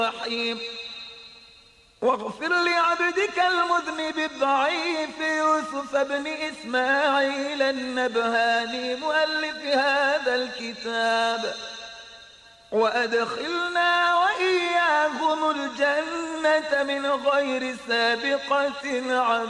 الرحيم. واغفر لعبدك المذنب الضعيف يوسف بن إسماعيل النبهاني مؤلف هذا الكتاب، وأدخلنا وإياهم الجنة من غير سابقة عذاب.